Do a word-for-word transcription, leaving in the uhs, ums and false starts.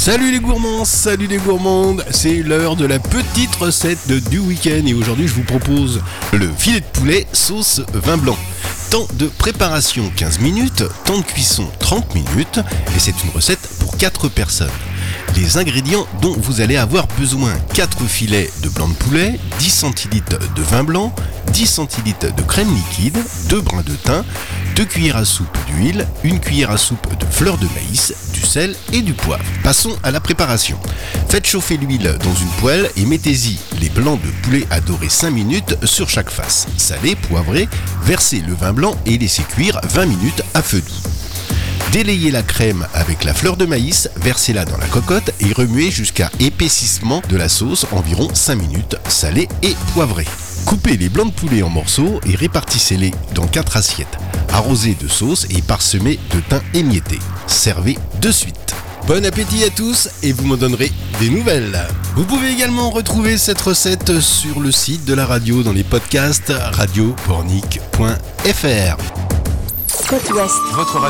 Salut les gourmands, salut les gourmandes, c'est l'heure de la petite recette du week-end et aujourd'hui je vous propose le filet de poulet sauce vin blanc. Temps de préparation quinze minutes, temps de cuisson trente minutes et c'est une recette pour quatre personnes. Les ingrédients dont vous allez avoir besoin: quatre filets de blanc de poulet, dix centilitres de vin blanc, dix centilitres de crème liquide, deux brins de thym, deux cuillères à soupe d'huile, une cuillère à soupe de fleur de maïs, du sel et du poivre. Passons à la préparation. Faites chauffer l'huile dans une poêle et mettez-y les blancs de poulet à dorer cinq minutes sur chaque face. Salez, poivrez, versez le vin blanc et laissez cuire vingt minutes à feu doux. Délayez la crème avec la fleur de maïs, versez-la dans la cocotte et remuez jusqu'à épaississement de la sauce, environ cinq minutes, salée et poivrée. Coupez les blancs de poulet en morceaux et répartissez-les dans quatre assiettes. Arrosez de sauce et parsemez de thym émietté. Servez de suite. Bon appétit à tous et vous me donnerez des nouvelles. Vous pouvez également retrouver cette recette sur le site de la radio dans les podcasts radio pornic point f r. Côte Ouest. Votre radio.